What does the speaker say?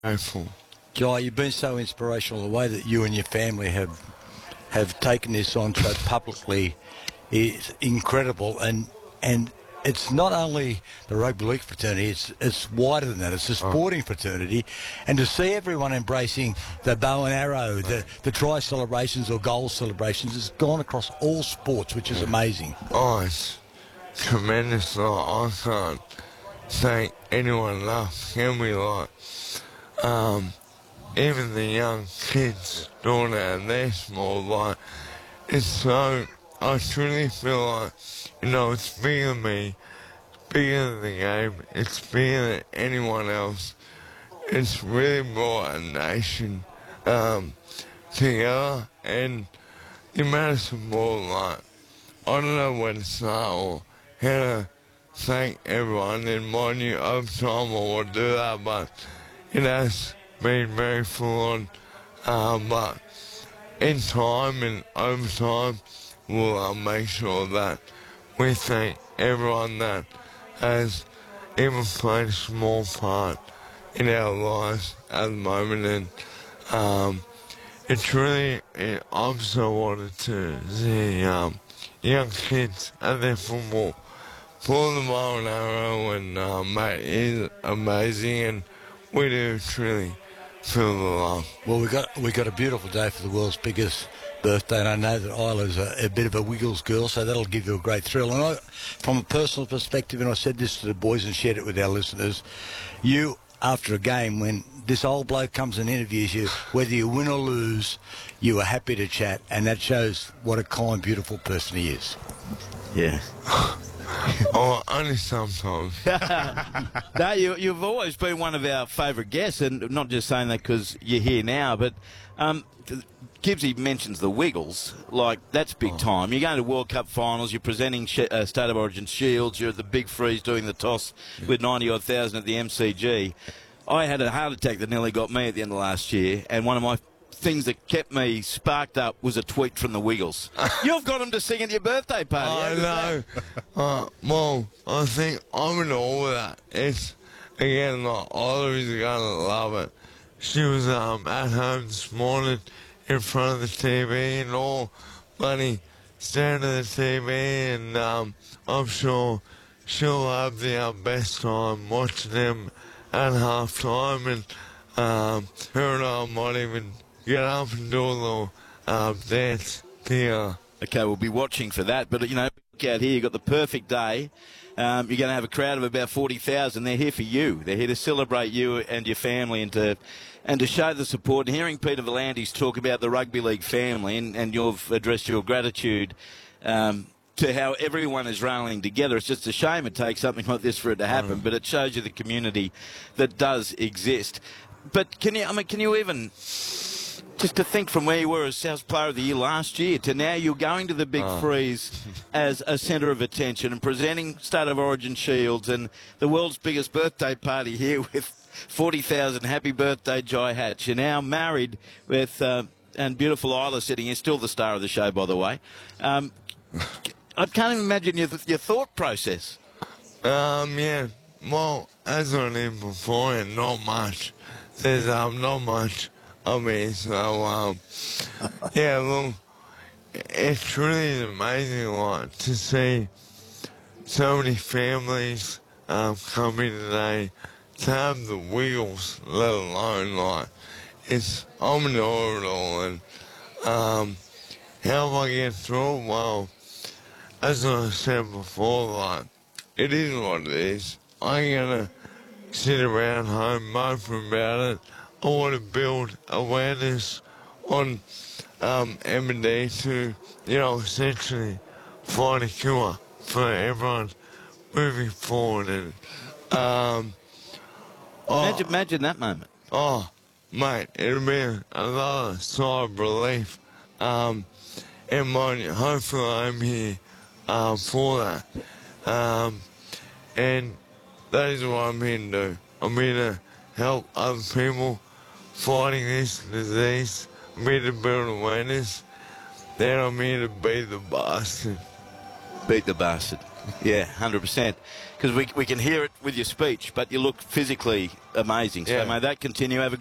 grateful. Jai, you've been so inspirational. The way that you and your family have taken this on so publicly is incredible, and it's not only the rugby league fraternity, it's wider than that. It's the sporting fraternity, and to see everyone embracing the bow and arrow, the try celebrations or goal celebrations, has gone across all sports, which is amazing. Oh, it's tremendous. I can't thank anyone enough. Can we, even the young kids doing it at their small, it's so, I truly feel like, it's bigger than me, bigger than the game, it's bigger than anyone else. It's really brought a nation together, and the amount of support, I don't know where to start or how to thank everyone. In my new overtime, I will do that, but it has been very full on. But in time and overtime, we'll make sure that we thank everyone that has even played a small part in our lives at the moment. And it's really, I'm so wanted to see young kids at their football pull the bow and arrow, and mate, it's amazing, and we do truly feel the love. Well, we got a beautiful day for the world's biggest birthday, and I know that Isla's a bit of a Wiggles girl, so that'll give you a great thrill. And from a personal perspective, and I said this to the boys and shared it with our listeners, you, after a game, when this old bloke comes and interviews you, whether you win or lose, you are happy to chat, and that shows what a kind, beautiful person he is. Yeah. Oh, only sometimes. No, you've always been one of our favourite guests, and not just saying that because you're here now, but Gibbsy mentions the Wiggles, like that's big time. You're going to World Cup finals, you're presenting State of Origin shields, you're at the Big Freeze doing the toss with 90-odd thousand at the MCG. I had a heart attack that nearly got me at the end of last year, and one of my things that kept me sparked up was a tweet from the Wiggles. You've got them to sing at your birthday party. I know. Well, I think I'm in all of that. It's, again, Oliver's going to love it. She was at home this morning in front of the TV and all, bloody staring at the TV, and I'm sure she'll have the best time watching them at half time, and her and I might even get up and do a little dance here. Okay, we'll be watching for that. But, look out here, you've got the perfect day. You're going to have a crowd of about 40,000. They're here for you. They're here to celebrate you and your family and to show the support. And hearing Peter V'landys talk about the rugby league family, and you've addressed your gratitude to how everyone is rallying together. It's just a shame it takes something like this for it to happen, but it shows you the community that does exist. But can you even... Just to think from where you were as South Player of the Year last year to now you're going to the Big Freeze as a centre of attention and presenting State of Origin shields and the world's biggest birthday party here with 40,000 happy birthday, Jai Hatch. You're now married with, and beautiful Isla sitting here, still the star of the show, by the way. I can't even imagine your thought process. Yeah. Well, as I did before, and not much. There's not much. So, yeah, look, it truly is amazing, to see so many families coming today, to have the Wiggles, let alone, I'm in awe of it all, and how I get through it, well, as I said before, it is what it is. I ain't gonna sit around home moping about it. I want to build awareness on M&D to, essentially find a cure for everyone moving forward. And imagine that moment. Oh, mate, it'll be another sigh of relief. And hopefully I'm here for that. And that is what I'm here to do. I'm here to help other people fighting this disease. I'm here to build awareness. Then I'm here to beat the bastard. Beat the bastard. Yeah, 100%. Because we can hear it with your speech, but you look physically amazing. So Yeah. may that continue. Have a